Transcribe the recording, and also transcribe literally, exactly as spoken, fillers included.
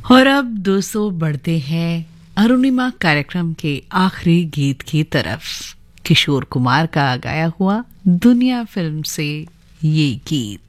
और अब दोस्तों बढ़ते हैं अरुणिमा कार्यक्रम के आखिरी गीत की तरफ। किशोर कुमार का गाया हुआ दुनिया फिल्म से ये गीत।